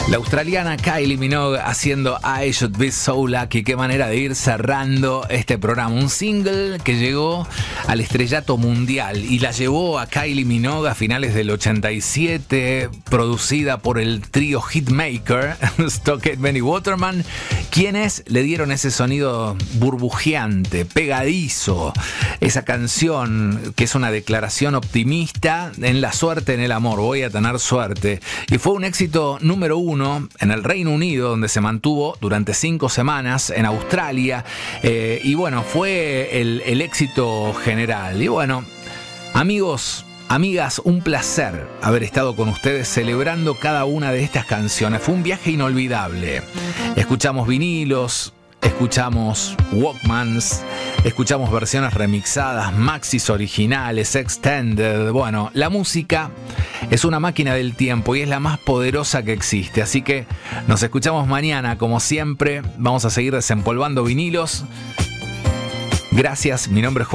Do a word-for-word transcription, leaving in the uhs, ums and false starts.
La australiana Kylie Minogue haciendo I Should Be So Lucky. Qué manera de ir cerrando este programa. Un single que llegó al estrellato mundial y la llevó a Kylie Minogue a finales del ochenta y siete, producida por el trío Hitmaker, Stockett, Benny Waterman, quienes le dieron ese sonido burbujeante, pegadizo, esa canción que es una declaración optimista en la suerte, en el amor. Voy a tener suerte. Y fue un éxito número uno en el Reino Unido, donde se mantuvo durante cinco semanas, en Australia, eh, y bueno, fue el, el éxito general. Y bueno, amigos, amigas, un placer haber estado con ustedes celebrando cada una de estas canciones. Fue un viaje inolvidable. Escuchamos vinilos, escuchamos Walkmans, escuchamos versiones remixadas, maxis originales, extended. Bueno, la música es una máquina del tiempo y es la más poderosa que existe. Así que nos escuchamos mañana, como siempre. Vamos a seguir desempolvando vinilos. Gracias, mi nombre es Juan.